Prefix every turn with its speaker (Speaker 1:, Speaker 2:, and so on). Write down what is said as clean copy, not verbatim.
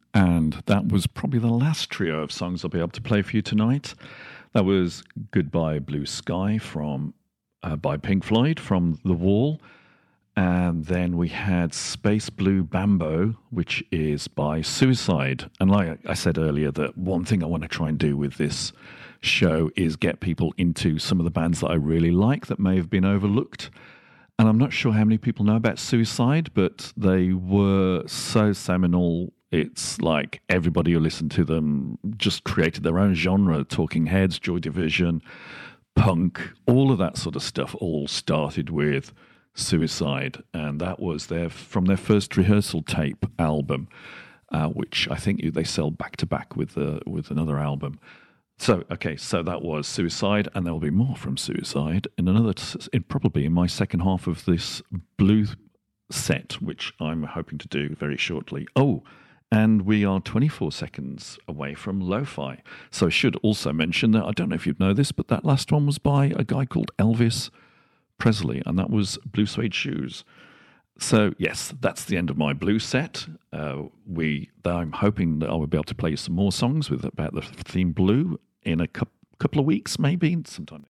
Speaker 1: And that was probably the last trio of songs I'll be able to play for you tonight. That was Goodbye Blue Sky from by Pink Floyd from The Wall. And then we had Space Blue Bambo, which is by Suicide. And like I said earlier, that one thing I want to try and do with this show is get people into some of the bands that I really like that may have been overlooked. And I'm not sure how many people know about Suicide, but they were so seminal. It's like everybody who listened to them just created their own genre. Talking Heads, Joy Division, punk, all of that sort of stuff all started with Suicide, and that was from their first rehearsal tape album, which I think they sell back to back with another album. So that was Suicide, and there will be more from Suicide probably in my second half of this blue set, which I'm hoping to do very shortly. Oh, and we are 24 seconds away from Lo-Fi. So I should also mention that, I don't know if you'd know this, but that last one was by a guy called Elvis Presley, and that was Blue Suede Shoes. So yes, that's the end of my blue set. I'm hoping that I will be able to play some more songs about the theme blue in a couple of weeks, maybe sometime.